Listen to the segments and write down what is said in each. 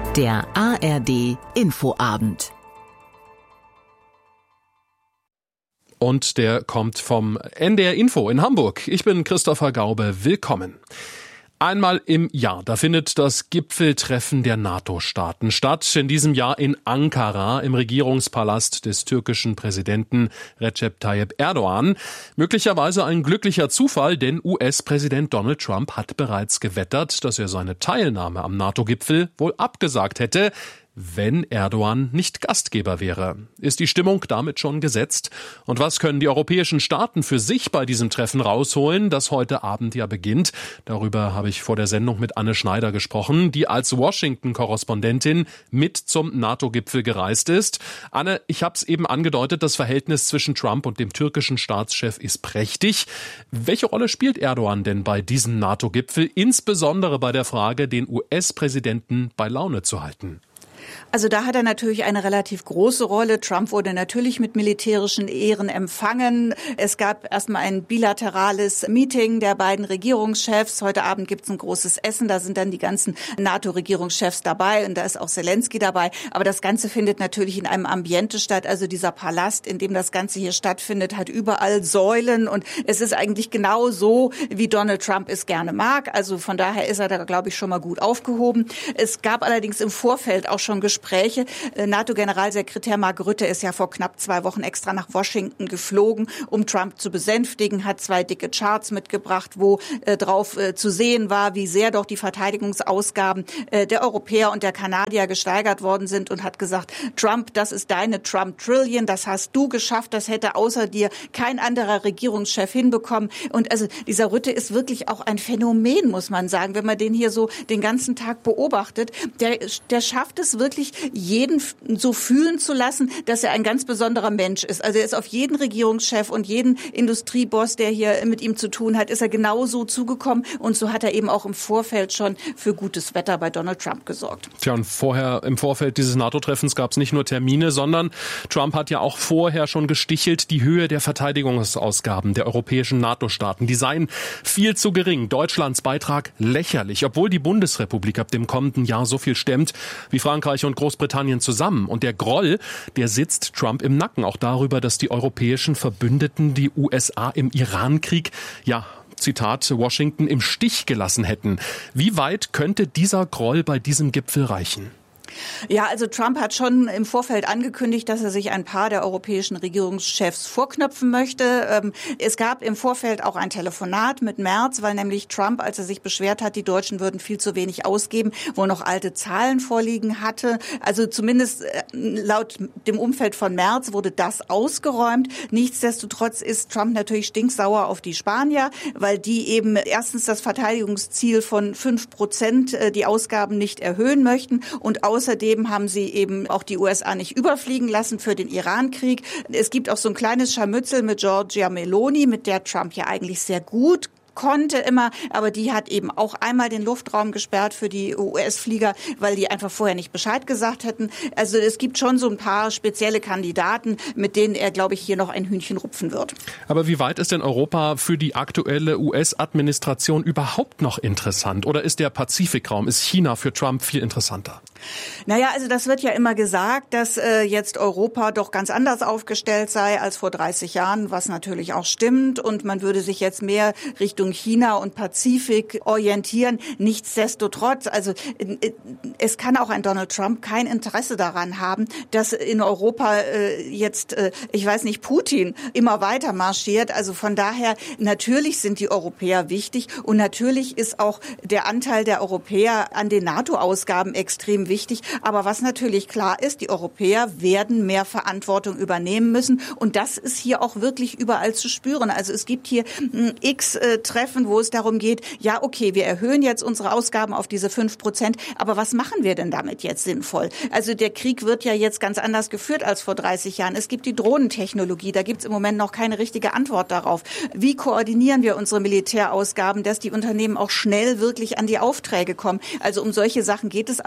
Der ARD Infoabend. Und der kommt vom NDR Info in Hamburg. Ich bin Christopher Gaube. Willkommen. Einmal im Jahr, da findet das Gipfeltreffen der NATO-Staaten statt. In diesem Jahr in Ankara im Regierungspalast des türkischen Präsidenten Recep Tayyip Erdogan. Möglicherweise ein glücklicher Zufall, denn US-Präsident Donald Trump hat bereits gewettert, dass er seine Teilnahme am NATO-Gipfel wohl abgesagt hätte, wenn Erdogan nicht Gastgeber wäre. Ist die Stimmung damit schon gesetzt? Und was können die europäischen Staaten für sich bei diesem Treffen rausholen, das heute Abend ja beginnt? Darüber habe ich vor der Sendung mit Anne Schneider gesprochen, die als Washington-Korrespondentin mit zum NATO-Gipfel gereist ist. Anne, ich habe es eben angedeutet, das Verhältnis zwischen Trump und dem türkischen Staatschef ist prächtig. Welche Rolle spielt Erdogan denn bei diesem NATO-Gipfel, insbesondere bei der Frage, den US-Präsidenten bei Laune zu halten? Also da hat er natürlich eine relativ große Rolle. Trump wurde natürlich mit militärischen Ehren empfangen. Es gab erstmal ein bilaterales Meeting der beiden Regierungschefs. Heute Abend gibt es ein großes Essen. Da sind dann die ganzen NATO-Regierungschefs dabei und da ist auch Zelensky dabei. Aber das Ganze findet natürlich in einem Ambiente statt. Also dieser Palast, in dem das Ganze hier stattfindet, hat überall Säulen und es ist eigentlich genau so, wie Donald Trump es gerne mag. Also von daher ist er da, glaube ich, schon mal gut aufgehoben. Es gab allerdings im Vorfeld auch schon Gespräche. NATO-Generalsekretär Mark Rutte ist ja vor knapp 2 Wochen extra nach Washington geflogen, um Trump zu besänftigen, hat 2 dicke Charts mitgebracht, wo drauf zu sehen war, wie sehr doch die Verteidigungsausgaben der Europäer und der Kanadier gesteigert worden sind und hat gesagt, Trump, das ist deine Trump-Trillion, das hast du geschafft, das hätte außer dir kein anderer Regierungschef hinbekommen. Und also dieser Rutte ist wirklich auch ein Phänomen, muss man sagen, wenn man den hier so den ganzen Tag beobachtet. Der schafft es wirklich, jeden so fühlen zu lassen, dass er ein ganz besonderer Mensch ist. Also er ist auf jeden Regierungschef und jeden Industrieboss, der hier mit ihm zu tun hat, ist er genauso zugekommen. Und so hat er eben auch im Vorfeld schon für gutes Wetter bei Donald Trump gesorgt. Tja, und im Vorfeld dieses NATO-Treffens gab es nicht nur Termine, sondern Trump hat ja auch vorher schon gestichelt, die Höhe der Verteidigungsausgaben der europäischen NATO-Staaten, die seien viel zu gering. Deutschlands Beitrag lächerlich, obwohl die Bundesrepublik ab dem kommenden Jahr so viel stemmt wie Frankreich und Großbritannien zusammen. Und der Groll, der sitzt Trump im Nacken. Auch darüber, dass die europäischen Verbündeten die USA im Iran-Krieg, ja, Zitat Washington, im Stich gelassen hätten. Wie weit könnte dieser Groll bei diesem Gipfel reichen? Ja, also Trump hat schon im Vorfeld angekündigt, dass er sich ein paar der europäischen Regierungschefs vorknöpfen möchte. Es gab im Vorfeld auch ein Telefonat mit Merz, weil nämlich Trump, als er sich beschwert hat, die Deutschen würden viel zu wenig ausgeben, wo noch alte Zahlen vorliegen hatte. Also zumindest laut dem Umfeld von Merz wurde das ausgeräumt. Nichtsdestotrotz ist Trump natürlich stinksauer auf die Spanier, weil die eben erstens das Verteidigungsziel von 5% die Ausgaben nicht erhöhen möchten und außerdem haben sie eben auch die USA nicht überfliegen lassen für den Iran-Krieg. Es gibt auch so ein kleines Scharmützel mit Giorgia Meloni, mit der Trump ja eigentlich sehr gut konnte immer, aber die hat eben auch einmal den Luftraum gesperrt für die US-Flieger, weil die einfach vorher nicht Bescheid gesagt hätten. Also es gibt schon so ein paar spezielle Kandidaten, mit denen er, glaube ich, hier noch ein Hühnchen rupfen wird. Aber wie weit ist denn Europa für die aktuelle US-Administration überhaupt noch interessant? Oder ist der Pazifikraum, ist China für Trump viel interessanter? Naja, also das wird ja immer gesagt, dass jetzt Europa doch ganz anders aufgestellt sei als vor 30 Jahren, was natürlich auch stimmt. Und man würde sich jetzt mehr Richtung China und Pazifik orientieren. Nichtsdestotrotz, also es kann auch ein Donald Trump kein Interesse daran haben, dass in Europa jetzt, ich weiß nicht, Putin immer weiter marschiert. Also von daher, natürlich sind die Europäer wichtig und natürlich ist auch der Anteil der Europäer an den NATO-Ausgaben extrem wichtig. Aber was natürlich klar ist, die Europäer werden mehr Verantwortung übernehmen müssen und das ist hier auch wirklich überall zu spüren. Also es gibt hier x Treffen, wo es darum geht, ja okay, wir erhöhen jetzt unsere Ausgaben auf diese 5%, aber was machen wir denn damit jetzt sinnvoll? Also der Krieg wird ja jetzt ganz anders geführt als vor 30 Jahren. Es gibt die Drohnentechnologie, da gibt es im Moment noch keine richtige Antwort darauf. Wie koordinieren wir unsere Militärausgaben, dass die Unternehmen auch schnell wirklich an die Aufträge kommen? Also um solche Sachen geht es, aber ganz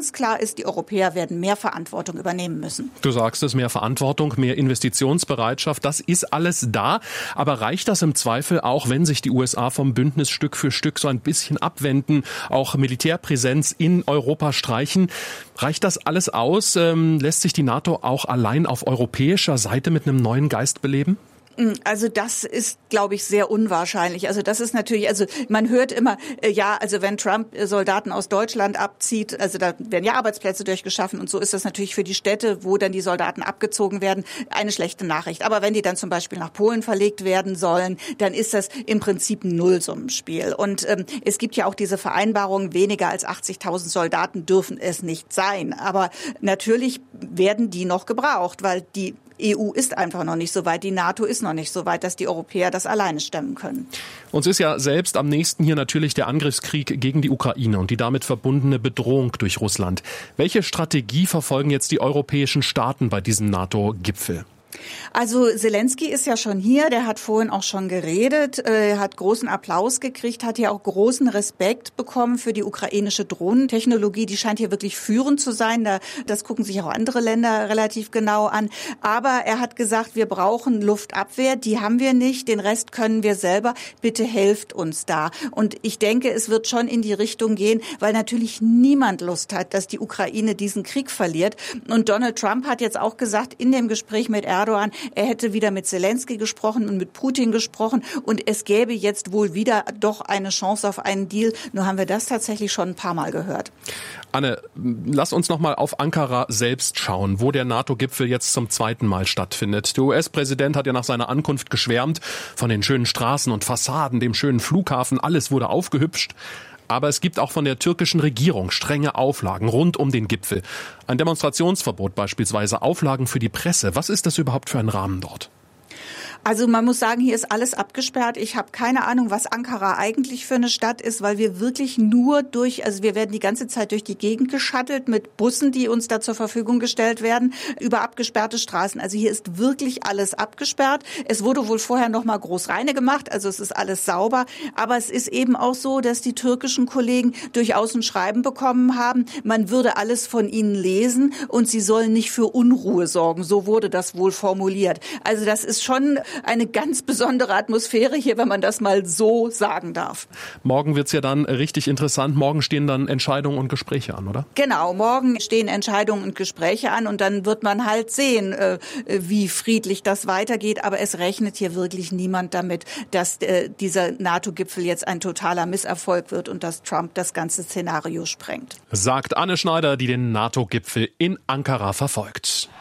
ganz klar ist, die Europäer werden mehr Verantwortung übernehmen müssen. Du sagst es, mehr Verantwortung, mehr Investitionsbereitschaft, das ist alles da. Aber reicht das im Zweifel auch, wenn sich die USA vom Bündnis Stück für Stück so ein bisschen abwenden, auch Militärpräsenz in Europa streichen? Reicht das alles aus? Lässt sich die NATO auch allein auf europäischer Seite mit einem neuen Geist beleben? Also das ist, glaube ich, sehr unwahrscheinlich. Also das ist natürlich, also man hört immer, also wenn Trump Soldaten aus Deutschland abzieht, also da werden ja Arbeitsplätze durchgeschaffen und so ist das natürlich für die Städte, wo dann die Soldaten abgezogen werden, eine schlechte Nachricht. Aber wenn die dann zum Beispiel nach Polen verlegt werden sollen, dann ist das im Prinzip ein Nullsummenspiel. Und es gibt ja auch diese Vereinbarung, weniger als 80.000 Soldaten dürfen es nicht sein. Aber natürlich werden die noch gebraucht, weil die EU ist einfach noch nicht so weit, die NATO ist noch nicht so weit, dass die Europäer das alleine stemmen können. Uns ist ja selbst am nächsten hier natürlich der Angriffskrieg gegen die Ukraine und die damit verbundene Bedrohung durch Russland. Welche Strategie verfolgen jetzt die europäischen Staaten bei diesem NATO-Gipfel? Also Zelensky ist ja schon hier, der hat vorhin auch schon geredet, hat großen Applaus gekriegt, hat ja auch großen Respekt bekommen für die ukrainische Drohnentechnologie. Die scheint hier wirklich führend zu sein. Das gucken sich auch andere Länder relativ genau an. Aber er hat gesagt, wir brauchen Luftabwehr, die haben wir nicht, den Rest können wir selber. Bitte helft uns da. Und ich denke, es wird schon in die Richtung gehen, weil natürlich niemand Lust hat, dass die Ukraine diesen Krieg verliert. Und Donald Trump hat jetzt auch gesagt, in dem Gespräch mit Erdogan, er hätte wieder mit Zelensky gesprochen und mit Putin gesprochen und es gäbe jetzt wohl wieder doch eine Chance auf einen Deal. Nur haben wir das tatsächlich schon ein paar Mal gehört. Anne, lass uns noch mal auf Ankara selbst schauen, wo der NATO-Gipfel jetzt zum zweiten Mal stattfindet. Der US-Präsident hat ja nach seiner Ankunft geschwärmt von den schönen Straßen und Fassaden, dem schönen Flughafen. Alles wurde aufgehübscht. Aber es gibt auch von der türkischen Regierung strenge Auflagen rund um den Gipfel. Ein Demonstrationsverbot beispielsweise, Auflagen für die Presse. Was ist das überhaupt für ein Rahmen dort? Also man muss sagen, hier ist alles abgesperrt. Ich habe keine Ahnung, was Ankara eigentlich für eine Stadt ist, weil wir wirklich nur wir werden die ganze Zeit durch die Gegend geschattelt mit Bussen, die uns da zur Verfügung gestellt werden, über abgesperrte Straßen. Also hier ist wirklich alles abgesperrt. Es wurde wohl vorher noch mal groß reine gemacht, also es ist alles sauber. Aber es ist eben auch so, dass die türkischen Kollegen durchaus ein Schreiben bekommen haben, man würde alles von ihnen lesen und sie sollen nicht für Unruhe sorgen. So wurde das wohl formuliert. Also das ist schon eine ganz besondere Atmosphäre hier, wenn man das mal so sagen darf. Morgen wird's ja dann richtig interessant. Morgen stehen dann Entscheidungen und Gespräche an, oder? Genau, morgen stehen Entscheidungen und Gespräche an und dann wird man halt sehen, wie friedlich das weitergeht. Aber es rechnet hier wirklich niemand damit, dass dieser NATO-Gipfel jetzt ein totaler Misserfolg wird und dass Trump das ganze Szenario sprengt. Sagt Anne Schneider, die den NATO-Gipfel in Ankara verfolgt.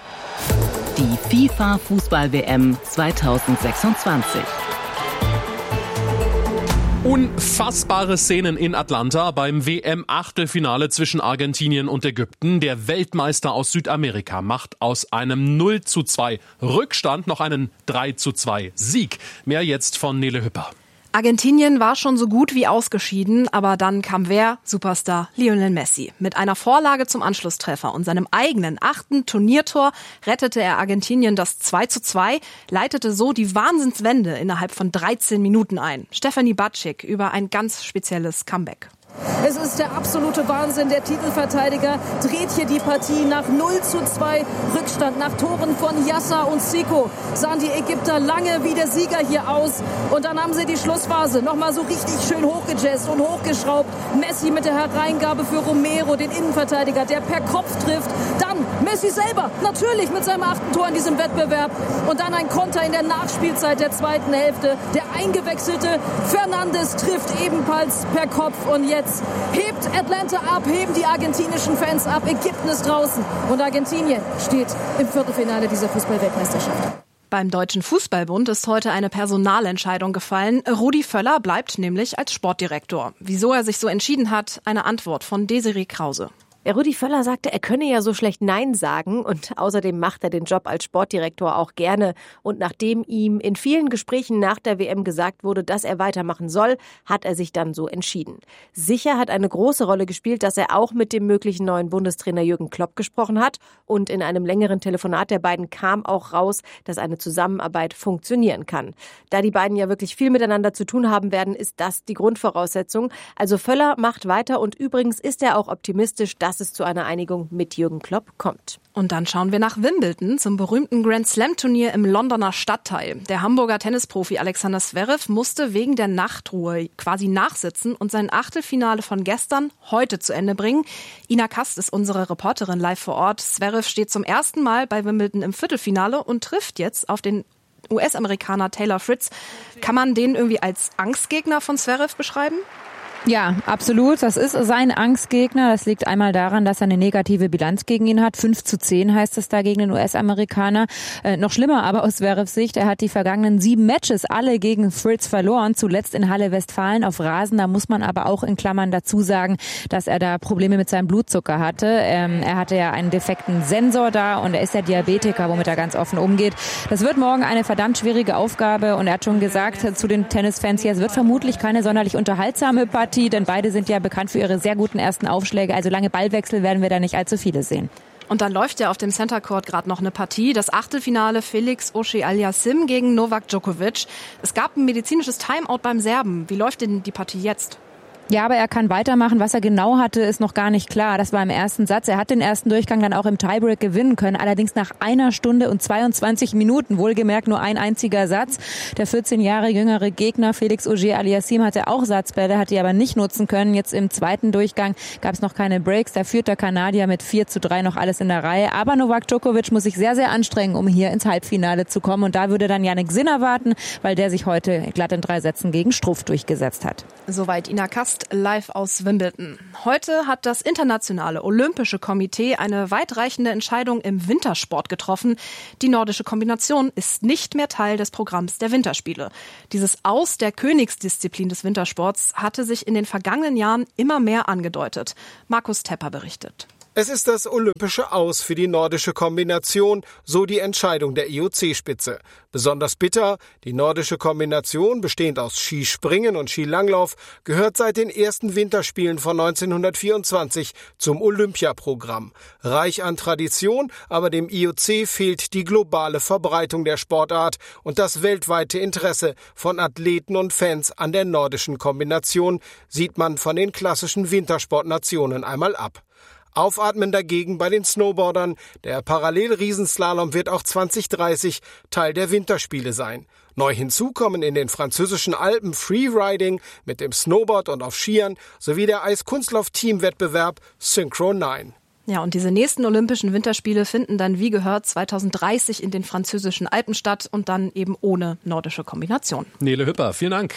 Die FIFA-Fußball-WM 2026. Unfassbare Szenen in Atlanta beim WM-Achtelfinale zwischen Argentinien und Ägypten. Der Weltmeister aus Südamerika macht aus einem 0:2 Rückstand noch einen 3:2 Sieg. Mehr jetzt von Nele Hüpper. Argentinien war schon so gut wie ausgeschieden, aber dann kam wer? Superstar Lionel Messi. Mit einer Vorlage zum Anschlusstreffer und seinem eigenen 8. Turniertor rettete er Argentinien das 2:2, leitete so die Wahnsinnswende innerhalb von 13 Minuten ein. Stefanie Batschik über ein ganz spezielles Comeback. Es ist der absolute Wahnsinn. Der Titelverteidiger dreht hier die Partie nach 0:2 Rückstand. Nach Toren von Yassa und Zico sahen die Ägypter lange wie der Sieger hier aus. Und dann haben sie die Schlussphase nochmal so richtig schön hochgejazzt und hochgeschraubt. Messi mit der Hereingabe für Romero, den Innenverteidiger, der per Kopf trifft. Dann Messi selber, natürlich mit seinem 8. Tor in diesem Wettbewerb. Und dann ein Konter in der Nachspielzeit der zweiten Hälfte. Der eingewechselte Fernandes trifft ebenfalls per Kopf. Und jetzt hebt Atlanta ab, heben die argentinischen Fans ab. Ägypten ist draußen und Argentinien steht im Viertelfinale dieser Fußball-Weltmeisterschaft. Beim Deutschen Fußballbund ist heute eine Personalentscheidung gefallen. Rudi Völler bleibt nämlich als Sportdirektor. Wieso er sich so entschieden hat, eine Antwort von Desiree Krause. Rudi Völler sagte, er könne ja so schlecht Nein sagen und außerdem macht er den Job als Sportdirektor auch gerne. Und nachdem ihm in vielen Gesprächen nach der WM gesagt wurde, dass er weitermachen soll, hat er sich dann so entschieden. Sicher hat eine große Rolle gespielt, dass er auch mit dem möglichen neuen Bundestrainer Jürgen Klopp gesprochen hat. Und in einem längeren Telefonat der beiden kam auch raus, dass eine Zusammenarbeit funktionieren kann. Da die beiden ja wirklich viel miteinander zu tun haben werden, ist das die Grundvoraussetzung. Also Völler macht weiter und übrigens ist er auch optimistisch, dass dass es zu einer Einigung mit Jürgen Klopp kommt. Und dann schauen wir nach Wimbledon zum berühmten Grand-Slam-Turnier im Londoner Stadtteil. Der Hamburger Tennisprofi Alexander Zverev musste wegen der Nachtruhe quasi nachsitzen und sein Achtelfinale von gestern heute zu Ende bringen. Ina Kast ist unsere Reporterin live vor Ort. Zverev steht zum ersten Mal bei Wimbledon im Viertelfinale und trifft jetzt auf den US-Amerikaner Taylor Fritz. Kann man den irgendwie als Angstgegner von Zverev beschreiben? Ja, absolut. Das ist sein Angstgegner. Das liegt einmal daran, dass er eine negative Bilanz gegen ihn hat. 5:10 heißt es da gegen den US-Amerikaner. Noch schlimmer aber aus Zverevs Sicht, er hat die vergangenen 7 Matches alle gegen Fritz verloren. Zuletzt in Halle Westfalen auf Rasen. Da muss man aber auch in Klammern dazu sagen, dass er da Probleme mit seinem Blutzucker hatte. Er hatte ja einen defekten Sensor da und er ist ja Diabetiker, womit er ganz offen umgeht. Das wird morgen eine verdammt schwierige Aufgabe und er hat schon gesagt zu den Tennisfans hier, es wird vermutlich keine sonderlich unterhaltsame Partie, denn beide sind ja bekannt für ihre sehr guten ersten Aufschläge. Also lange Ballwechsel werden wir da nicht allzu viele sehen. Und dann läuft ja auf dem Center Court gerade noch eine Partie. Das Achtelfinale Felix Auger-Aliassime gegen Novak Djokovic. Es gab ein medizinisches Timeout beim Serben. Wie läuft denn die Partie jetzt? Ja, aber er kann weitermachen. Was er genau hatte, ist noch gar nicht klar. Das war im ersten Satz. Er hat den ersten Durchgang dann auch im Tiebreak gewinnen können. Allerdings nach 1 Stunde und 22 Minuten. Wohlgemerkt nur ein einziger Satz. Der 14 Jahre jüngere Gegner Felix Auger-Aliassime hatte auch Satzbälle, hat die aber nicht nutzen können. Jetzt im zweiten Durchgang gab es noch keine Breaks. Da führt der Kanadier mit 4:3 noch alles in der Reihe. Aber Novak Djokovic muss sich sehr, sehr anstrengen, um hier ins Halbfinale zu kommen. Und da würde dann Jannik Sinner warten, weil der sich heute glatt in 3 Sätzen gegen Struff durchgesetzt hat. Soweit Ina Kast live aus Wimbledon. Heute hat das Internationale Olympische Komitee eine weitreichende Entscheidung im Wintersport getroffen. Die nordische Kombination ist nicht mehr Teil des Programms der Winterspiele. Dieses Aus der Königsdisziplin des Wintersports hatte sich in den vergangenen Jahren immer mehr angedeutet. Markus Tepper berichtet. Es ist das olympische Aus für die nordische Kombination, so die Entscheidung der IOC-Spitze. Besonders bitter, die nordische Kombination, bestehend aus Skispringen und Skilanglauf, gehört seit den ersten Winterspielen von 1924 zum Olympiaprogramm. Reich an Tradition, aber dem IOC fehlt die globale Verbreitung der Sportart und das weltweite Interesse von Athleten und Fans an der nordischen Kombination, sieht man von den klassischen Wintersportnationen einmal ab. Aufatmen dagegen bei den Snowboardern. Der Parallel-Riesenslalom wird auch 2030 Teil der Winterspiele sein. Neu hinzu kommen in den französischen Alpen Freeriding mit dem Snowboard und auf Skiern sowie der Eiskunstlauf-Teamwettbewerb Synchro 9. Ja, und diese nächsten Olympischen Winterspiele finden dann wie gehört 2030 in den französischen Alpen statt und dann eben ohne nordische Kombination. Nele Hüpper, vielen Dank.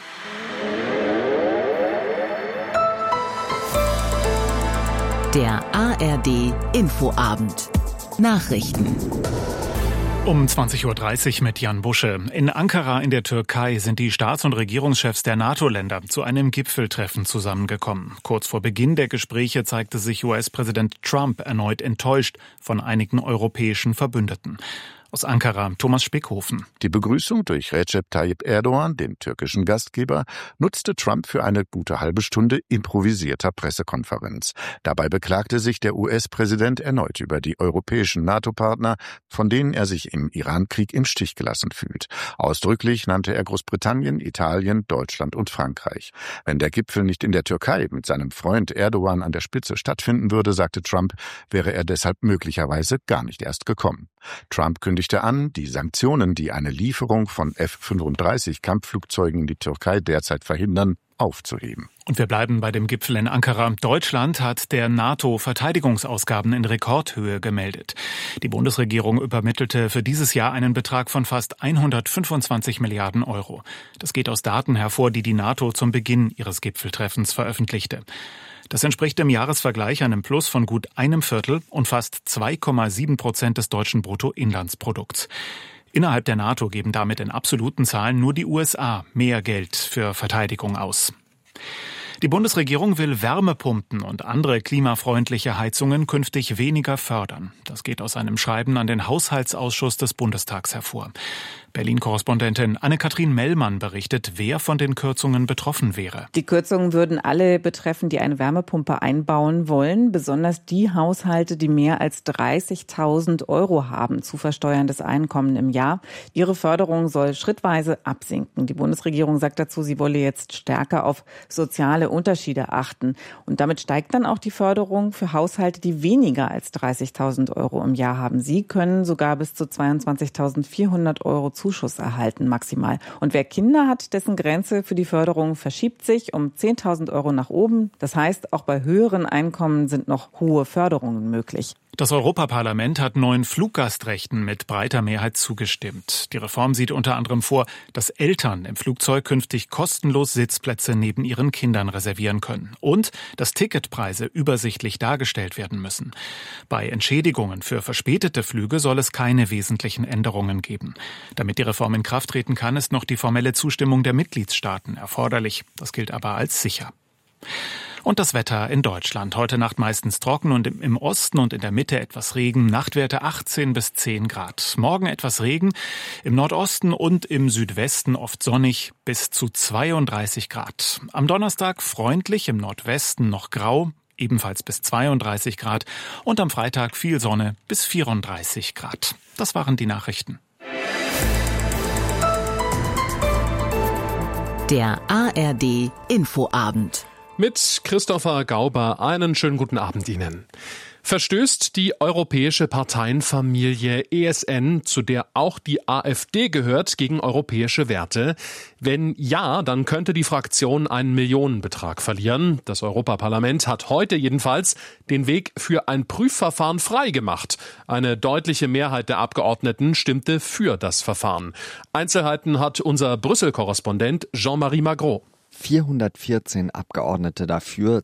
Der ARD Infoabend. Nachrichten. Um 20.30 Uhr mit Jan Busche. In Ankara in der Türkei sind die Staats- und Regierungschefs der NATO-Länder zu einem Gipfeltreffen zusammengekommen. Kurz vor Beginn der Gespräche zeigte sich US-Präsident Trump erneut enttäuscht von einigen europäischen Verbündeten. Aus Ankara, Thomas Spickhofen. Die Begrüßung durch Recep Tayyip Erdogan, den türkischen Gastgeber, nutzte Trump für eine gute halbe Stunde improvisierter Pressekonferenz. Dabei beklagte sich der US-Präsident erneut über die europäischen NATO-Partner, von denen er sich im Iran-Krieg im Stich gelassen fühlt. Ausdrücklich nannte er Großbritannien, Italien, Deutschland und Frankreich. Wenn der Gipfel nicht in der Türkei mit seinem Freund Erdogan an der Spitze stattfinden würde, sagte Trump, wäre er deshalb möglicherweise gar nicht erst gekommen. Trump kündigte an, die Sanktionen, die eine Lieferung von F-35-Kampfflugzeugen in die Türkei derzeit verhindern, aufzuheben. Und wir bleiben bei dem Gipfel in Ankara. Deutschland hat der NATO Verteidigungsausgaben in Rekordhöhe gemeldet. Die Bundesregierung übermittelte für dieses Jahr einen Betrag von fast 125 Milliarden Euro. Das geht aus Daten hervor, die die NATO zum Beginn ihres Gipfeltreffens veröffentlichte. Das entspricht im Jahresvergleich einem Plus von gut 1/4 und fast 2,7% des deutschen Bruttoinlandsprodukts. Innerhalb der NATO geben damit in absoluten Zahlen nur die USA mehr Geld für Verteidigung aus. Die Bundesregierung will Wärmepumpen und andere klimafreundliche Heizungen künftig weniger fördern. Das geht aus einem Schreiben an den Haushaltsausschuss des Bundestags hervor. Berlin-Korrespondentin Anne-Kathrin Mellmann berichtet, wer von den Kürzungen betroffen wäre. Die Kürzungen würden alle betreffen, die eine Wärmepumpe einbauen wollen. Besonders die Haushalte, die mehr als 30.000 € haben, zu versteuerndes Einkommen im Jahr. Ihre Förderung soll schrittweise absinken. Die Bundesregierung sagt dazu, sie wolle jetzt stärker auf soziale Unterschiede achten. Und damit steigt dann auch die Förderung für Haushalte, die weniger als 30.000 € im Jahr haben. Sie können sogar bis zu 22.400 € Zuschuss erhalten maximal. Und wer Kinder hat, dessen Grenze für die Förderung verschiebt sich um 10.000 € nach oben. Das heißt, auch bei höheren Einkommen sind noch hohe Förderungen möglich. Das Europaparlament hat neuen Fluggastrechten mit breiter Mehrheit zugestimmt. Die Reform sieht unter anderem vor, dass Eltern im Flugzeug künftig kostenlos Sitzplätze neben ihren Kindern reservieren können und dass Ticketpreise übersichtlich dargestellt werden müssen. Bei Entschädigungen für verspätete Flüge soll es keine wesentlichen Änderungen geben. Damit die Reform in Kraft treten kann, ist noch die formelle Zustimmung der Mitgliedstaaten erforderlich. Das gilt aber als sicher. Und das Wetter in Deutschland. Heute Nacht meistens trocken und im Osten und in der Mitte etwas Regen. Nachtwerte 18 bis 10 Grad. Morgen etwas Regen. Im Nordosten und im Südwesten oft sonnig bis zu 32 Grad. Am Donnerstag freundlich, im Nordwesten noch grau. Ebenfalls bis 32 Grad. Und am Freitag viel Sonne bis 34 Grad. Das waren die Nachrichten. Der ARD Infoabend. Mit Christopher Gauber einen schönen guten Abend Ihnen. Verstößt die europäische Parteienfamilie ESN, zu der auch die AfD gehört, gegen europäische Werte? Wenn ja, dann könnte die Fraktion einen Millionenbetrag verlieren. Das Europaparlament hat heute jedenfalls den Weg für ein Prüfverfahren freigemacht. Eine deutliche Mehrheit der Abgeordneten stimmte für das Verfahren. Einzelheiten hat unser Brüssel-Korrespondent Jean-Marie Magro. 414 Abgeordnete dafür,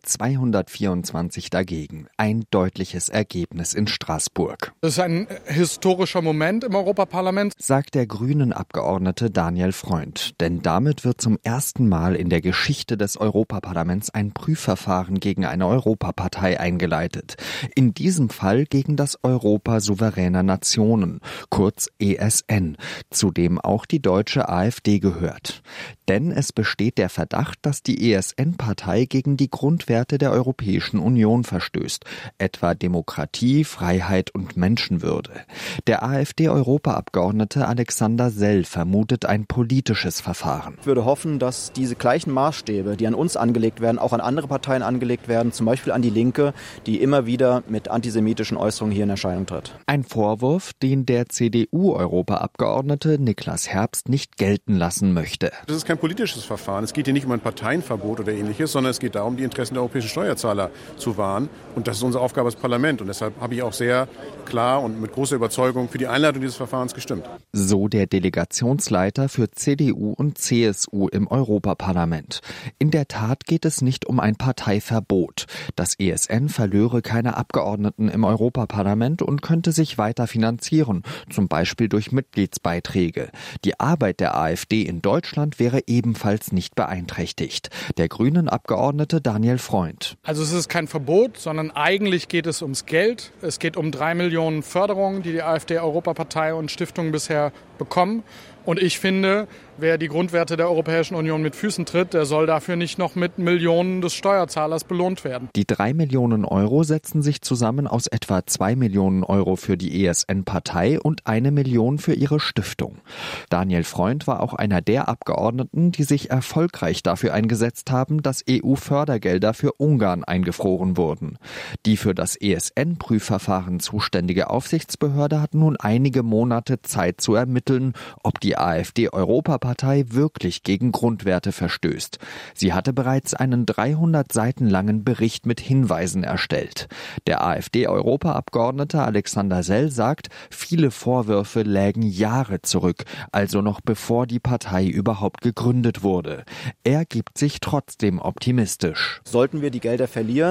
224 dagegen. Ein deutliches Ergebnis in Straßburg. Das ist ein historischer Moment im Europaparlament, sagt der Grünen-Abgeordnete Daniel Freund. Denn damit wird zum ersten Mal in der Geschichte des Europaparlaments ein Prüfverfahren gegen eine Europapartei eingeleitet. In diesem Fall gegen das Europa souveräner Nationen, kurz ESN, zu dem auch die deutsche AfD gehört. Denn es besteht der Verdacht, dass die ESN-Partei gegen die Grundwerte der Europäischen Union verstößt, etwa Demokratie, Freiheit und Menschenwürde. Der AfD-Europaabgeordnete Alexander Sell vermutet ein politisches Verfahren. Ich würde hoffen, dass diese gleichen Maßstäbe, die an uns angelegt werden, auch an andere Parteien angelegt werden, zum Beispiel an die Linke, die immer wieder mit antisemitischen Äußerungen hier in Erscheinung tritt. Ein Vorwurf, den der CDU-Europaabgeordnete Niklas Herbst nicht gelten lassen möchte. Das ist kein politisches Verfahren. Es geht hier nicht um ein Parteienverbot oder Ähnliches, sondern es geht darum, die Interessen der europäischen Steuerzahler zu wahren. Und das ist unsere Aufgabe als Parlament. Und deshalb habe ich auch sehr klar und mit großer Überzeugung für die Einleitung dieses Verfahrens gestimmt. So der Delegationsleiter für CDU und CSU im Europaparlament. In der Tat geht es nicht um ein Parteiverbot. Das ESN verlöre keine Abgeordneten im Europaparlament und könnte sich weiter finanzieren, zum Beispiel durch Mitgliedsbeiträge. Die Arbeit der AfD in Deutschland wäre ebenfalls nicht beeinträchtigt. Der Grünen-Abgeordnete Daniel Freund. Also es ist kein Verbot, sondern eigentlich geht es ums Geld. Es geht um 3 Millionen Förderungen, die AfD-Europapartei und Stiftungen bisher bekommen. Und ich finde, wer die Grundwerte der Europäischen Union mit Füßen tritt, der soll dafür nicht noch mit Millionen des Steuerzahlers belohnt werden. Die 3 Millionen Euro setzen sich zusammen aus etwa 2 Millionen Euro für die ESN-Partei und 1 Million für ihre Stiftung. Daniel Freund war auch einer der Abgeordneten, die sich erfolgreich dafür eingesetzt haben, dass EU-Fördergelder für Ungarn eingefroren wurden. Die für das ESN-Prüfverfahren zuständige Aufsichtsbehörde hat nun einige Monate Zeit zu ermitteln, ob die AfD-Europapartei wirklich gegen Grundwerte verstößt. Sie hatte bereits einen 300 Seiten langen Bericht mit Hinweisen erstellt. Der AfD-Europaabgeordnete Alexander Sell sagt, viele Vorwürfe lägen Jahre zurück, also noch bevor die Partei überhaupt gegründet wurde. Er gibt sich trotzdem optimistisch. Sollten wir die Gelder verlieren,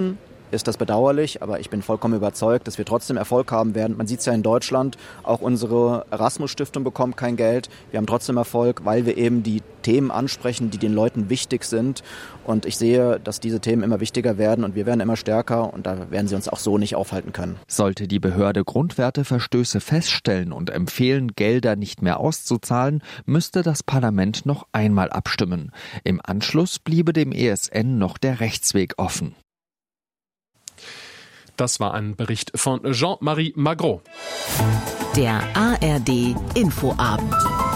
ist das bedauerlich, aber ich bin vollkommen überzeugt, dass wir trotzdem Erfolg haben werden. Man sieht es ja in Deutschland, auch unsere Erasmus-Stiftung bekommt kein Geld. Wir haben trotzdem Erfolg, weil wir eben die Themen ansprechen, die den Leuten wichtig sind. Und ich sehe, dass diese Themen immer wichtiger werden und wir werden immer stärker und da werden sie uns auch so nicht aufhalten können. Sollte die Behörde Grundwerteverstöße feststellen und empfehlen, Gelder nicht mehr auszuzahlen, müsste das Parlament noch einmal abstimmen. Im Anschluss bliebe dem ESN noch der Rechtsweg offen. Das war ein Bericht von Jean-Marie Magro. Der ARD Infoabend.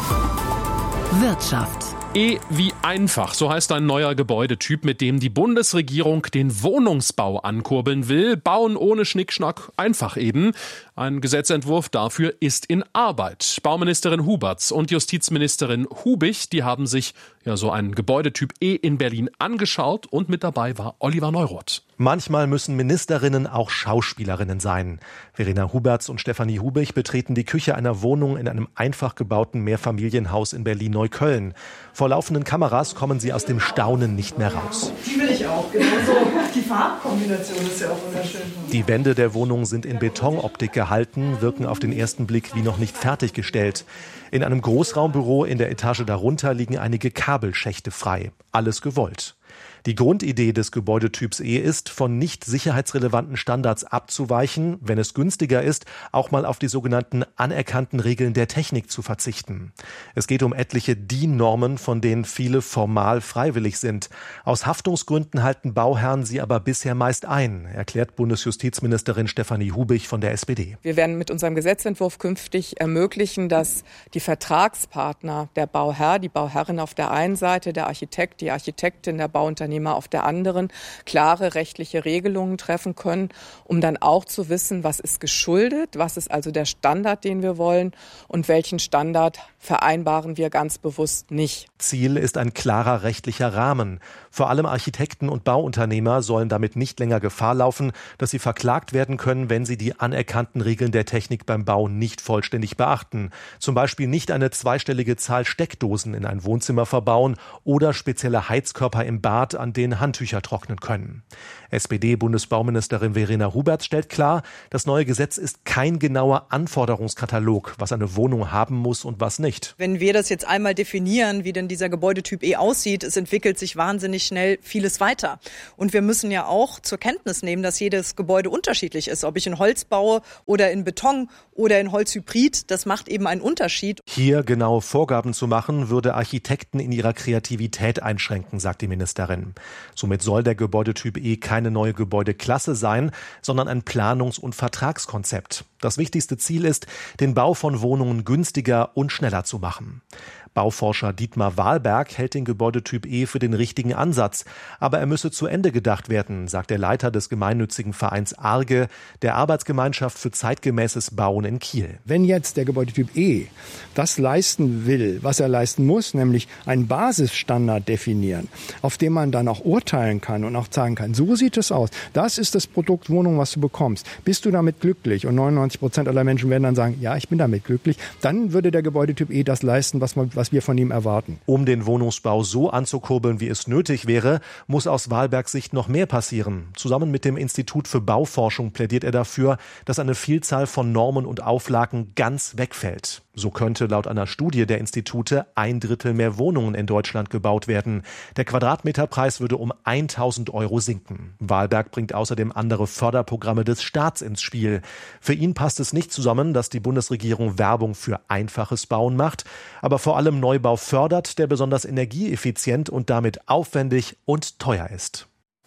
Wirtschaft. Wie einfach, so heißt ein neuer Gebäudetyp, mit dem die Bundesregierung den Wohnungsbau ankurbeln will. Bauen ohne Schnickschnack, einfach eben. Ein Gesetzentwurf dafür ist in Arbeit. Bauministerin Huberts und Justizministerin Hubich, die haben sich so einen Gebäudetyp in Berlin angeschaut und mit dabei war Oliver Neuroth. Manchmal müssen Ministerinnen auch Schauspielerinnen sein. Verena Huberts und Stefanie Hubich betreten die Küche einer Wohnung in einem einfach gebauten Mehrfamilienhaus in Berlin-Neukölln. Vor laufenden Kameras kommen sie aus dem Staunen nicht mehr raus. Die will ich auch, genauso. Die Farbkombination ist ja auch wunderschön. Die Wände der Wohnung sind in Betonoptik gehalten, wirken auf den ersten Blick wie noch nicht fertiggestellt. In einem Großraumbüro in der Etage darunter liegen einige Kabelschächte frei. Alles gewollt. Die Grundidee des Gebäudetyps E ist, von nicht sicherheitsrelevanten Standards abzuweichen, wenn es günstiger ist, auch mal auf die sogenannten anerkannten Regeln der Technik zu verzichten. Es geht um etliche DIN-Normen, von denen viele formal freiwillig sind. Aus Haftungsgründen halten Bauherren sie aber bisher meist ein, erklärt Bundesjustizministerin Stefanie Hubich von der SPD. Wir werden mit unserem Gesetzentwurf künftig ermöglichen, dass die Vertragspartner, der Bauherr, die Bauherrin auf der einen Seite, der Architekt, die Architektin, der Bauunternehmer auf der anderen klare rechtliche Regelungen treffen können, um dann auch zu wissen, was ist geschuldet, was ist also der Standard, den wir wollen und welchen Standard vereinbaren wir ganz bewusst nicht. Ziel ist ein klarer rechtlicher Rahmen. Vor allem Architekten und Bauunternehmer sollen damit nicht länger Gefahr laufen, dass sie verklagt werden können, wenn sie die anerkannten Regeln der Technik beim Bau nicht vollständig beachten. Zum Beispiel nicht eine zweistellige Zahl Steckdosen in ein Wohnzimmer verbauen oder spezielle Heizkörper im Bad, an denen Handtücher trocknen können. SPD-Bundesbauministerin Verena Huberts stellt klar, das neue Gesetz ist kein genauer Anforderungskatalog, was eine Wohnung haben muss und was nicht. Wenn wir das jetzt einmal definieren, wie denn dieser Gebäudetyp E aussieht, es entwickelt sich wahnsinnig schnell vieles weiter. Und wir müssen ja auch zur Kenntnis nehmen, dass jedes Gebäude unterschiedlich ist. Ob ich in Holz baue oder in Beton oder in Holzhybrid, das macht eben einen Unterschied. Hier genaue Vorgaben zu machen, würde Architekten in ihrer Kreativität einschränken, sagt die Ministerin. Somit soll der Gebäudetyp E keine neue Gebäudeklasse sein, sondern ein Planungs- und Vertragskonzept. Das wichtigste Ziel ist, den Bau von Wohnungen günstiger und schneller zu machen. Bauforscher Dietmar Wahlberg hält den Gebäudetyp E für den richtigen Ansatz. Aber er müsse zu Ende gedacht werden, sagt der Leiter des gemeinnützigen Vereins ARGE, der Arbeitsgemeinschaft für zeitgemäßes Bauen in Kiel. Wenn jetzt der Gebäudetyp E das leisten will, was er leisten muss, nämlich einen Basisstandard definieren, auf dem man dann auch urteilen kann und auch sagen kann, so sieht es aus. Das ist das Produkt Wohnung, was du bekommst. Bist du damit glücklich? Und 99% aller Menschen werden dann sagen, ja, ich bin damit glücklich. Dann würde der Gebäudetyp E das leisten, was wir von ihm erwarten. Um den Wohnungsbau so anzukurbeln, wie es nötig wäre, muss aus Wahlbergs Sicht noch mehr passieren. Zusammen mit dem Institut für Bauforschung plädiert er dafür, dass eine Vielzahl von Normen und Auflagen ganz wegfällt. So könnte laut einer Studie der Institute 1/3 mehr Wohnungen in Deutschland gebaut werden. Der Quadratmeterpreis würde um 1.000 € sinken. Wahlberg bringt außerdem andere Förderprogramme des Staats ins Spiel. Für ihn passt es nicht zusammen, dass die Bundesregierung Werbung für einfaches Bauen macht, aber vor allem Neubau fördert, der besonders energieeffizient und damit aufwendig und teuer ist.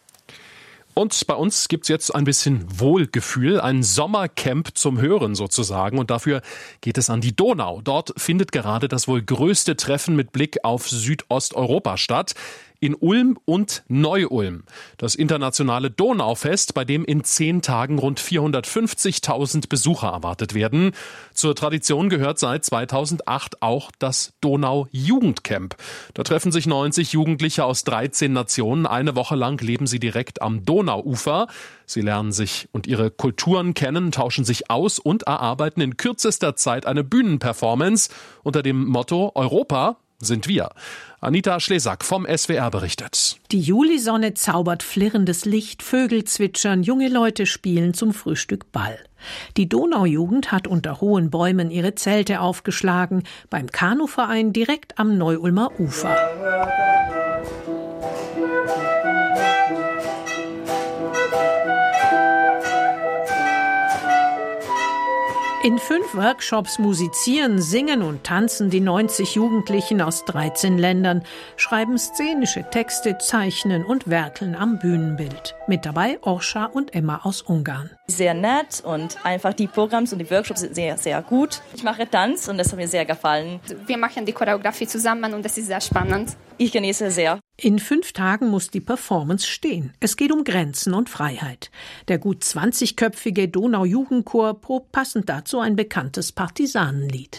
Und bei uns gibt's jetzt ein bisschen Wohlgefühl, ein Sommercamp zum Hören sozusagen. Und dafür geht es an die Donau. Dort findet gerade das wohl größte Treffen mit Blick auf Südosteuropa statt. In Ulm und Neu-Ulm. Das internationale Donaufest, bei dem in 10 Tagen rund 450.000 Besucher erwartet werden. Zur Tradition gehört seit 2008 auch das Donau-Jugendcamp. Da treffen sich 90 Jugendliche aus 13 Nationen. Eine Woche lang leben sie direkt am Donauufer. Sie lernen sich und ihre Kulturen kennen, tauschen sich aus und erarbeiten in kürzester Zeit eine Bühnenperformance unter dem Motto Europa sind wir. Anita Schlesak vom SWR berichtet. Die Julisonne zaubert flirrendes Licht, Vögel zwitschern, junge Leute spielen zum Frühstück Ball. Die Donaujugend hat unter hohen Bäumen ihre Zelte aufgeschlagen, beim Kanuverein direkt am Neu-Ulmer Ufer. In 5 Workshops musizieren, singen und tanzen die 90 Jugendlichen aus 13 Ländern, schreiben szenische Texte, zeichnen und werkeln am Bühnenbild. Mit dabei Orsha und Emma aus Ungarn. Sehr nett und einfach die Programme und die Workshops sind sehr, sehr gut. Ich mache Tanz und das hat mir sehr gefallen. Wir machen die Choreografie zusammen und das ist sehr spannend. Ich genieße sehr. In 5 Tagen muss die Performance stehen. Es geht um Grenzen und Freiheit. Der gut 20-köpfige Donau-Jugendchor probt passend dazu ein bekanntes Partisanenlied.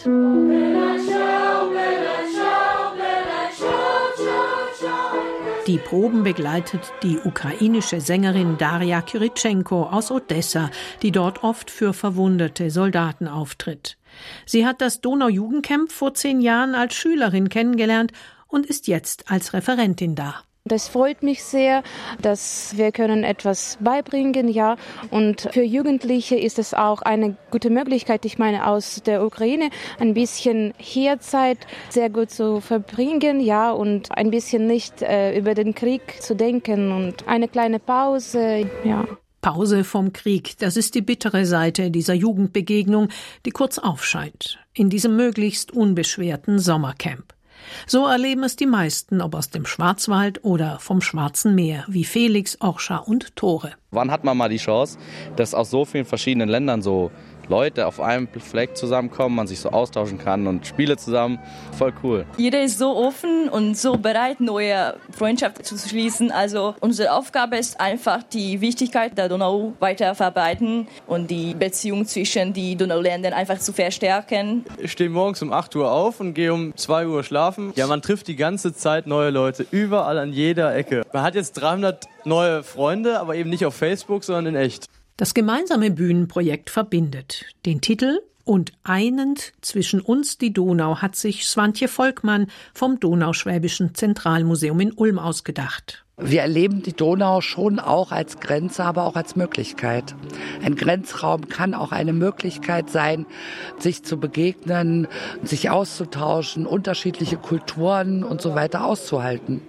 Die Proben begleitet die ukrainische Sängerin Daria Kyrytschenko aus Odessa, die dort oft für verwundete Soldaten auftritt. Sie hat das Donau-Jugendcamp vor 10 Jahren als Schülerin kennengelernt und ist jetzt als Referentin da. Das freut mich sehr, dass wir können etwas beibringen, ja. Und für Jugendliche ist es auch eine gute Möglichkeit, ich meine, aus der Ukraine ein bisschen Herzeit sehr gut zu verbringen, ja, und ein bisschen nicht über den Krieg zu denken und eine kleine Pause, ja. Pause vom Krieg, das ist die bittere Seite dieser Jugendbegegnung, die kurz aufscheint, in diesem möglichst unbeschwerten Sommercamp. So erleben es die meisten, ob aus dem Schwarzwald oder vom Schwarzen Meer, wie Felix, Orsha und Tore. Wann hat man mal die Chance, dass aus so vielen verschiedenen Ländern so Leute auf einem Fleck zusammenkommen, man sich so austauschen kann und Spiele zusammen. Voll cool. Jeder ist so offen und so bereit, neue Freundschaften zu schließen. Also unsere Aufgabe ist einfach, die Wichtigkeit der Donau weiter verbreiten und die Beziehung zwischen den Donauländern einfach zu verstärken. Ich stehe morgens um 8 Uhr auf und gehe um 2 Uhr schlafen. Ja, man trifft die ganze Zeit neue Leute, überall an jeder Ecke. Man hat jetzt 300 neue Freunde, aber eben nicht auf Facebook, sondern in echt. Das gemeinsame Bühnenprojekt verbindet. Den Titel »Und einend zwischen uns die Donau« hat sich Swantje Volkmann vom Donauschwäbischen Zentralmuseum in Ulm ausgedacht. Wir erleben die Donau schon auch als Grenze, aber auch als Möglichkeit. Ein Grenzraum kann auch eine Möglichkeit sein, sich zu begegnen, sich auszutauschen, unterschiedliche Kulturen und so weiter auszuhalten.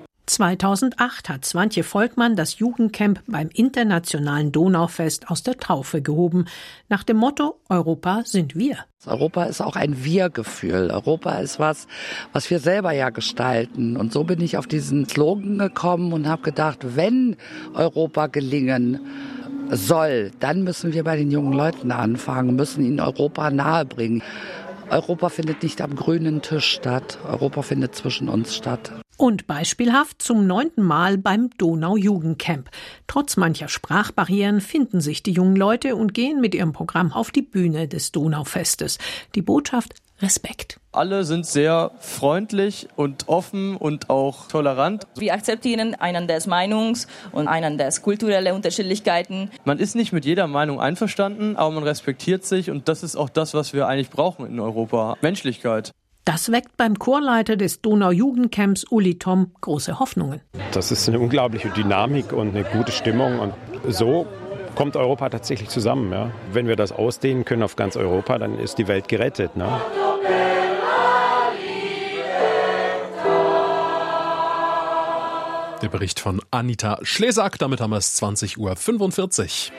2008 hat Swantje Volkmann das Jugendcamp beim Internationalen Donaufest aus der Taufe gehoben, nach dem Motto »Europa sind wir«. Europa ist auch ein Wir-Gefühl. Europa ist was wir selber ja gestalten. Und so bin ich auf diesen Slogan gekommen und habe gedacht, wenn Europa gelingen soll, dann müssen wir bei den jungen Leuten anfangen, müssen ihnen Europa nahebringen. Europa findet nicht am grünen Tisch statt. Europa findet zwischen uns statt. Und beispielhaft zum 9. Mal beim Donau-Jugendcamp. Trotz mancher Sprachbarrieren finden sich die jungen Leute und gehen mit ihrem Programm auf die Bühne des Donaufestes. Die Botschaft: Respekt. Alle sind sehr freundlich und offen und auch tolerant. Wir akzeptieren einanders Meinungs- und einanders kulturelle Unterschiedlichkeiten. Man ist nicht mit jeder Meinung einverstanden, aber man respektiert sich und das ist auch das, was wir eigentlich brauchen in Europa. Menschlichkeit. Das weckt beim Chorleiter des Donau-Jugendcamps, Uli Tom, große Hoffnungen. Das ist eine unglaubliche Dynamik und eine gute Stimmung. Und so kommt Europa tatsächlich zusammen. Ja. Wenn wir das ausdehnen können auf ganz Europa, dann ist die Welt gerettet. Ne? Der Bericht von Anita Schlesak. Damit haben wir es 20:45 Uhr.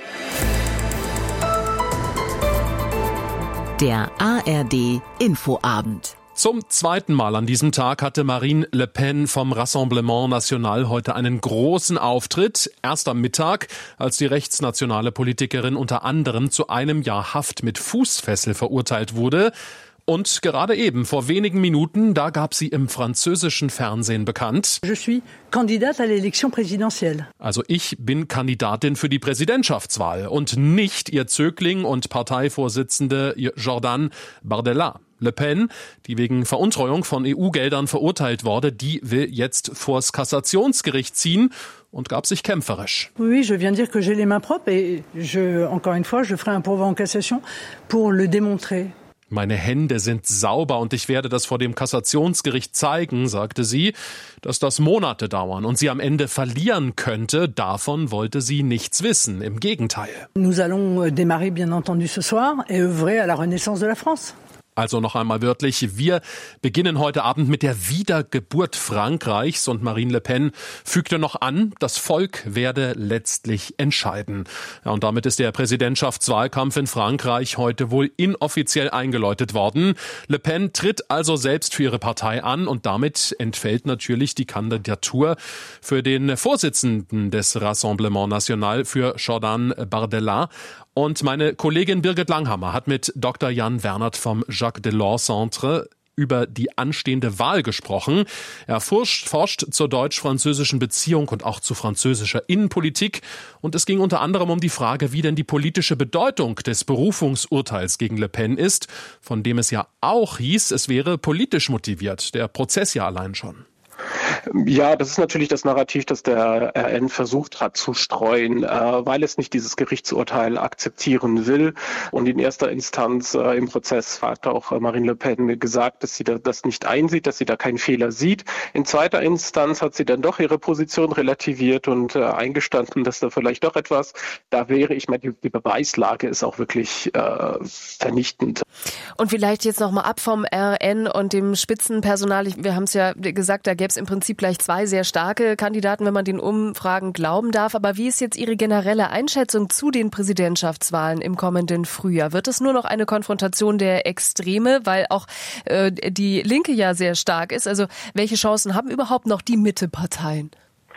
Der ARD Infoabend. Zum 2. Mal an diesem Tag hatte Marine Le Pen vom Rassemblement National heute einen großen Auftritt. Erst am Mittag, als die rechtsnationale Politikerin unter anderem zu 1 Jahr Haft mit Fußfessel verurteilt wurde. Und gerade eben, vor wenigen Minuten, da gab sie im französischen Fernsehen bekannt. Je suis candidate à l'élection présidentielle. Also ich bin Kandidatin für die Präsidentschaftswahl und nicht ihr Zögling und Parteivorsitzende Jordan Bardella. Le Pen, die wegen Veruntreuung von EU-Geldern verurteilt wurde, die will jetzt vors Kassationsgericht ziehen und gab sich kämpferisch. Oui, je viens dire que j'ai les mains propres et encore une fois, je ferai un pourvoi en cassation pour le démontrer. Meine Hände sind sauber und ich werde das vor dem Kassationsgericht zeigen, sagte sie. Dass das Monate dauern und sie am Ende verlieren könnte, davon wollte sie nichts wissen. Im Gegenteil. Nous allons démarrer bien entendu ce soir et œuvrer à la renaissance de la France. Also noch einmal wörtlich, wir beginnen heute Abend mit der Wiedergeburt Frankreichs und Marine Le Pen fügte noch an, das Volk werde letztlich entscheiden. Ja, und damit ist der Präsidentschaftswahlkampf in Frankreich heute wohl inoffiziell eingeläutet worden. Le Pen tritt also selbst für ihre Partei an und damit entfällt natürlich die Kandidatur für den Vorsitzenden des Rassemblement National, für Jordan Bardella. Und meine Kollegin Birgit Langhammer hat mit Dr. Jan Wernert vom Jacques Delors Centre über die anstehende Wahl gesprochen. Er forscht zur deutsch-französischen Beziehung und auch zu französischer Innenpolitik. Und es ging unter anderem um die Frage, wie denn die politische Bedeutung des Berufungsurteils gegen Le Pen ist, von dem es ja auch hieß, es wäre politisch motiviert. Der Prozess ja allein schon. Ja, das ist natürlich das Narrativ, das der RN versucht hat zu streuen, weil es nicht dieses Gerichtsurteil akzeptieren will. Und in erster Instanz im Prozess hat auch Marine Le Pen gesagt, dass sie das nicht einsieht, dass sie da keinen Fehler sieht. In zweiter Instanz hat sie dann doch ihre Position relativiert und eingestanden, dass da vielleicht doch etwas da wäre. Ich meine, die Beweislage ist auch wirklich vernichtend. Und vielleicht jetzt nochmal ab vom RN und dem Spitzenpersonal. Wir haben es ja gesagt, da gäbe es im Prinzip gleich zwei sehr starke Kandidaten, wenn man den Umfragen glauben darf. Aber wie ist jetzt Ihre generelle Einschätzung zu den Präsidentschaftswahlen im kommenden Frühjahr? Wird es nur noch eine Konfrontation der Extreme, weil auch die Linke ja sehr stark ist? Also welche Chancen haben überhaupt noch die Mitteparteien?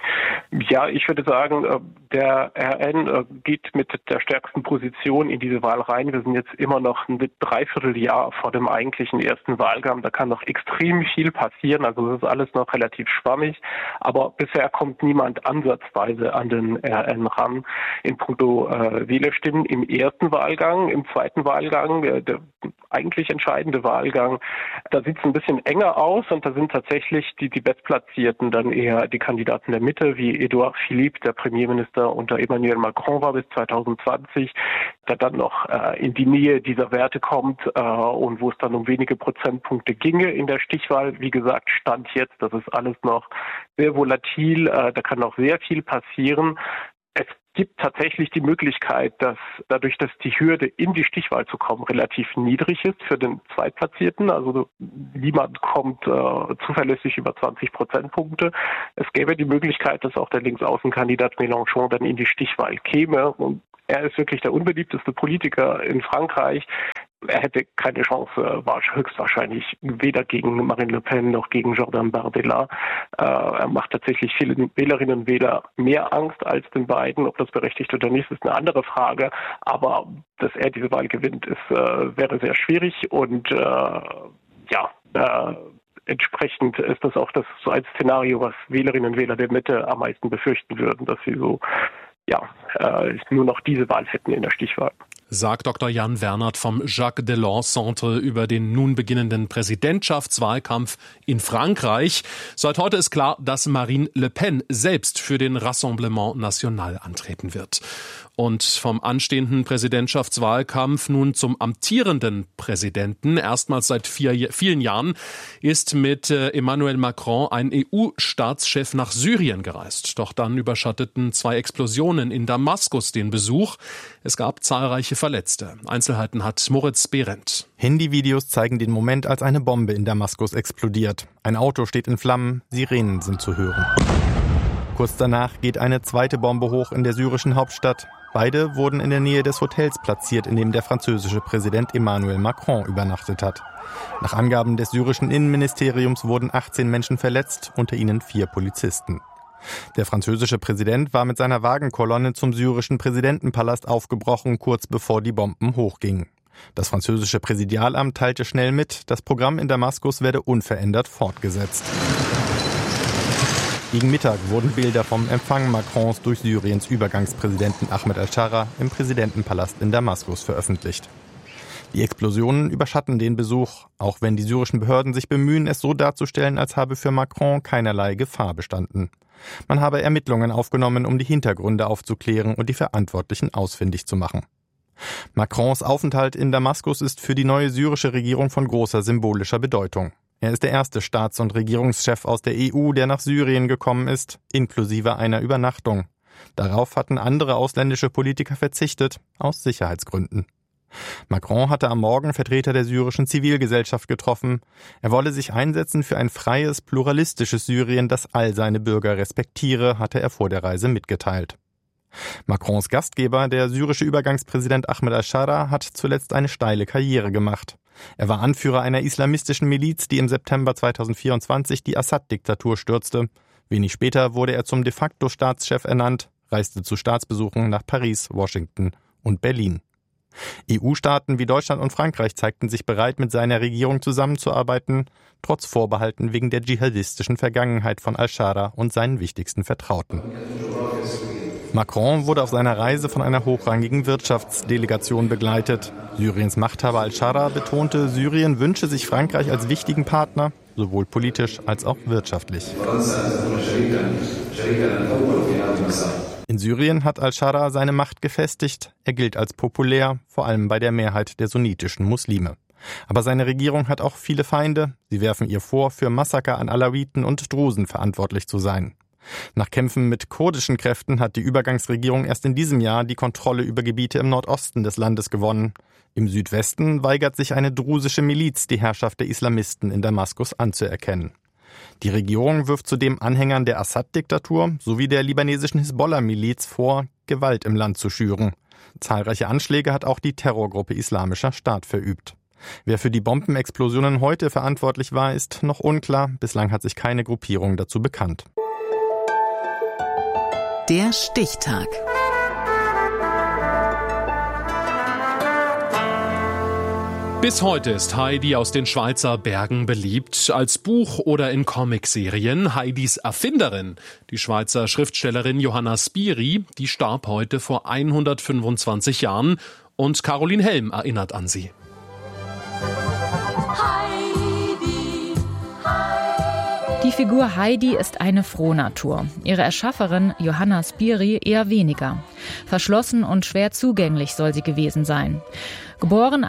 Ja, ich würde sagen, der RN geht mit der stärksten Position in diese Wahl rein. Wir sind jetzt immer noch ein Dreivierteljahr vor dem eigentlichen ersten Wahlgang. Da kann noch extrem viel passieren. Also das ist alles noch relativ schwammig. Aber bisher kommt niemand ansatzweise an den RN ran in puncto Wählerstimmen im ersten Wahlgang. Im zweiten Wahlgang, der eigentlich entscheidende Wahlgang, da sieht es ein bisschen enger aus und da sind tatsächlich die Bestplatzierten dann eher die Kandidaten der Mitte, wie Edouard Philippe, der Premierminister unter Emmanuel Macron war bis 2020, der dann noch in die Nähe dieser Werte kommt und wo es dann um wenige Prozentpunkte ginge in der Stichwahl. Wie gesagt, Stand jetzt, das ist alles noch sehr volatil, da kann noch sehr viel passieren. Es gibt tatsächlich die Möglichkeit, dass dadurch, dass die Hürde in die Stichwahl zu kommen relativ niedrig ist für den Zweitplatzierten, also niemand kommt zuverlässig über 20 Prozentpunkte. Es gäbe die Möglichkeit, dass auch der Linksaußenkandidat Mélenchon dann in die Stichwahl käme und er ist wirklich der unbeliebteste Politiker in Frankreich. Er hätte keine Chance, höchstwahrscheinlich weder gegen Marine Le Pen noch gegen Jordan Bardella. Er macht tatsächlich vielen Wählerinnen und Wählern mehr Angst als den beiden. Ob das berechtigt oder nicht, ist eine andere Frage. Aber dass er diese Wahl gewinnt, wäre sehr schwierig. Und entsprechend ist das auch so ein Szenario, was Wählerinnen und Wähler der Mitte am meisten befürchten würden, dass sie nur noch diese Wahl hätten in der Stichwahl. Sagt Dr. Jan Wernert vom Jacques Delors Centre über den nun beginnenden Präsidentschaftswahlkampf in Frankreich. Seit heute ist klar, dass Marine Le Pen selbst für den Rassemblement National antreten wird. Und vom anstehenden Präsidentschaftswahlkampf nun zum amtierenden Präsidenten. Erstmals seit vielen Jahren ist mit Emmanuel Macron ein EU-Staatschef nach Syrien gereist. Doch dann überschatteten 2 Explosionen in Damaskus den Besuch. Es gab zahlreiche Verletzte. Einzelheiten hat Moritz Behrendt. Handyvideos zeigen den Moment, als eine Bombe in Damaskus explodiert. Ein Auto steht in Flammen, Sirenen sind zu hören. Kurz danach geht eine zweite Bombe hoch in der syrischen Hauptstadt. Beide wurden in der Nähe des Hotels platziert, in dem der französische Präsident Emmanuel Macron übernachtet hat. Nach Angaben des syrischen Innenministeriums wurden 18 Menschen verletzt, unter ihnen 4 Polizisten. Der französische Präsident war mit seiner Wagenkolonne zum syrischen Präsidentenpalast aufgebrochen, kurz bevor die Bomben hochgingen. Das französische Präsidialamt teilte schnell mit, das Programm in Damaskus werde unverändert fortgesetzt. Gegen Mittag wurden Bilder vom Empfang Macrons durch Syriens Übergangspräsidenten Ahmed al-Shara im Präsidentenpalast in Damaskus veröffentlicht. Die Explosionen überschatten den Besuch, auch wenn die syrischen Behörden sich bemühen, es so darzustellen, als habe für Macron keinerlei Gefahr bestanden. Man habe Ermittlungen aufgenommen, um die Hintergründe aufzuklären und die Verantwortlichen ausfindig zu machen. Macrons Aufenthalt in Damaskus ist für die neue syrische Regierung von großer symbolischer Bedeutung. Er ist der erste Staats- und Regierungschef aus der EU, der nach Syrien gekommen ist, inklusive einer Übernachtung. Darauf hatten andere ausländische Politiker verzichtet, aus Sicherheitsgründen. Macron hatte am Morgen Vertreter der syrischen Zivilgesellschaft getroffen. Er wolle sich einsetzen für ein freies, pluralistisches Syrien, das all seine Bürger respektiere, hatte er vor der Reise mitgeteilt. Macrons Gastgeber, der syrische Übergangspräsident Ahmed al-Shara, hat zuletzt eine steile Karriere gemacht. Er war Anführer einer islamistischen Miliz, die im September 2024 die Assad-Diktatur stürzte. Wenig später wurde er zum de facto Staatschef ernannt, reiste zu Staatsbesuchen nach Paris, Washington und Berlin. EU-Staaten wie Deutschland und Frankreich zeigten sich bereit, mit seiner Regierung zusammenzuarbeiten, trotz Vorbehalten wegen der dschihadistischen Vergangenheit von al-Shara und seinen wichtigsten Vertrauten. Macron wurde auf seiner Reise von einer hochrangigen Wirtschaftsdelegation begleitet. Syriens Machthaber al-Shara betonte, Syrien wünsche sich Frankreich als wichtigen Partner, sowohl politisch als auch wirtschaftlich. In Syrien hat al-Shara seine Macht gefestigt. Er gilt als populär, vor allem bei der Mehrheit der sunnitischen Muslime. Aber seine Regierung hat auch viele Feinde. Sie werfen ihr vor, für Massaker an Alawiten und Drusen verantwortlich zu sein. Nach Kämpfen mit kurdischen Kräften hat die Übergangsregierung erst in diesem Jahr die Kontrolle über Gebiete im Nordosten des Landes gewonnen. Im Südwesten weigert sich eine drusische Miliz, die Herrschaft der Islamisten in Damaskus anzuerkennen. Die Regierung wirft zudem Anhängern der Assad-Diktatur sowie der libanesischen Hisbollah-Miliz vor, Gewalt im Land zu schüren. Zahlreiche Anschläge hat auch die Terrorgruppe Islamischer Staat verübt. Wer für die Bombenexplosionen heute verantwortlich war, ist noch unklar. Bislang hat sich keine Gruppierung dazu bekannt. Der Stichtag. Bis heute ist Heidi aus den Schweizer Bergen beliebt, als Buch oder in Comicserien. Heidis Erfinderin, die Schweizer Schriftstellerin Johanna Spyri, die starb heute vor 125 Jahren und Caroline Helm erinnert an sie. Die Figur Heidi ist eine Frohnatur. Ihre Erschafferin Johanna Spyri eher weniger. Verschlossen und schwer zugänglich soll sie gewesen sein. Geboren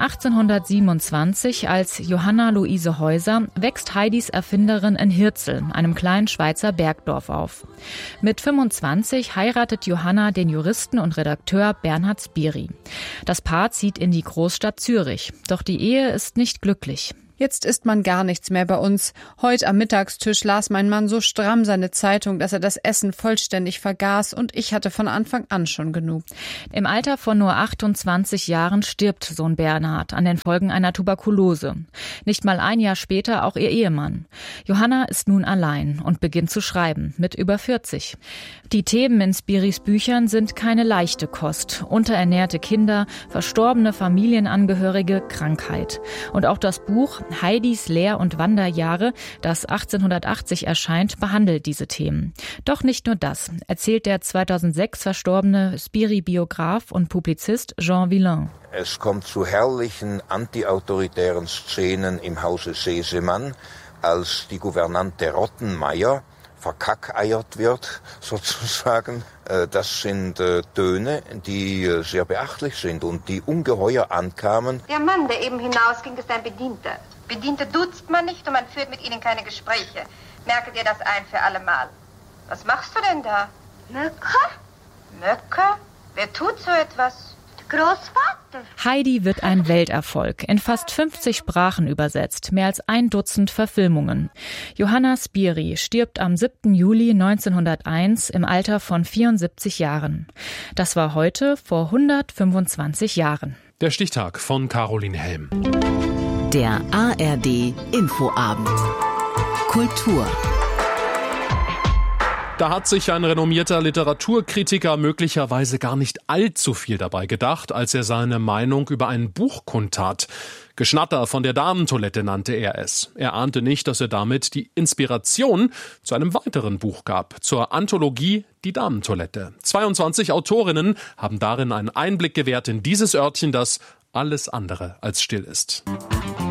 1827 als Johanna Luise Häuser, wächst Heidis Erfinderin in Hirzel, einem kleinen Schweizer Bergdorf, auf. Mit 25 heiratet Johanna den Juristen und Redakteur Bernhard Spyri. Das Paar zieht in die Großstadt Zürich, doch die Ehe ist nicht glücklich. Jetzt isst man gar nichts mehr bei uns. Heute am Mittagstisch las mein Mann so stramm seine Zeitung, dass er das Essen vollständig vergaß, und ich hatte von Anfang an schon genug. Im Alter von nur 28 Jahren stirbt Sohn Bernhard an den Folgen einer Tuberkulose. Nicht mal ein Jahr später auch ihr Ehemann. Johanna ist nun allein und beginnt zu schreiben, mit über 40. Die Themen in Spyris Büchern sind keine leichte Kost. Unterernährte Kinder, verstorbene Familienangehörige, Krankheit. Und auch das Buch Heidis Lehr- und Wanderjahre, das 1880 erscheint, behandelt diese Themen. Doch nicht nur das, erzählt der 2006 verstorbene Spyri-Biograf und Publizist Jean Villain. Es kommt zu herrlichen antiautoritären Szenen im Hause Sesemann, als die Gouvernante Rottenmeier verkackeiert wird, sozusagen. Das sind Töne, die sehr beachtlich sind und die ungeheuer ankamen. Der Mann, der eben hinausging, ist ein Bedienter. Bediente duzt man nicht und man führt mit ihnen keine Gespräche. Merke dir das ein für alle Mal. Was machst du denn da? Möcker? Möcker? Wer tut so etwas? Großvater. Heidi wird ein Welterfolg, in fast 50 Sprachen übersetzt, mehr als 1 Dutzend Verfilmungen. Johanna Spyri stirbt am 7. Juli 1901 im Alter von 74 Jahren. Das war heute vor 125 Jahren. Der Stichtag von Caroline Helm. Der ARD Infoabend. Kultur. Da hat sich ein renommierter Literaturkritiker möglicherweise gar nicht allzu viel dabei gedacht, als er seine Meinung über ein Buch kundtat. Geschnatter von der Damentoilette nannte er es. Er ahnte nicht, dass er damit die Inspiration zu einem weiteren Buch gab, zur Anthologie Die Damentoilette. 22 Autorinnen haben darin einen Einblick gewährt in dieses Örtchen, das alles andere als still ist.